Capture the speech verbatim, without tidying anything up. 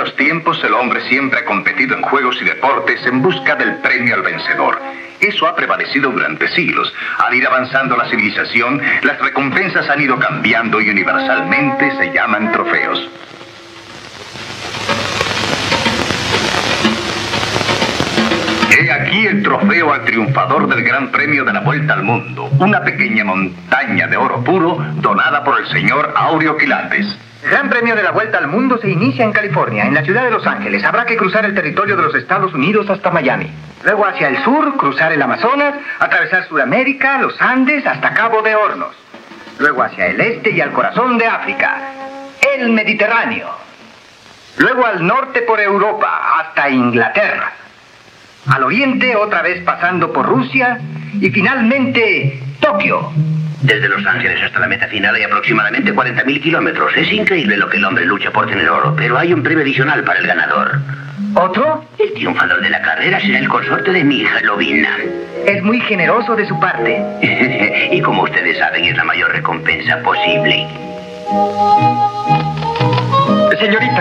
los tiempos, el hombre siempre ha competido en juegos y deportes en busca del premio al vencedor. Eso ha prevalecido durante siglos. Al ir avanzando la civilización, las recompensas han ido cambiando y universalmente se llaman trofeos. He aquí el trofeo al triunfador del Gran Premio de la Vuelta al Mundo, una pequeña montaña de oro puro donada por el señor Aureo Quilates. El Gran Premio de la Vuelta al Mundo se inicia en California, en la ciudad de Los Ángeles. Habrá que cruzar el territorio de los Estados Unidos hasta Miami. Luego hacia el sur, cruzar el Amazonas, atravesar Sudamérica, los Andes, hasta Cabo de Hornos. Luego hacia el este y al corazón de África, el Mediterráneo. Luego al norte por Europa, hasta Inglaterra. Al oriente, otra vez pasando por Rusia, y finalmente, Tokio. Desde Los Ángeles hasta la meta final hay aproximadamente cuarenta mil kilómetros. Es increíble lo que el hombre lucha por tener oro, pero hay un premio adicional para el ganador. ¿Otro? El triunfador de la carrera será el consorte de mi hija, Lovina. Es muy generoso de su parte. Y como ustedes saben, es la mayor recompensa posible. Señorita.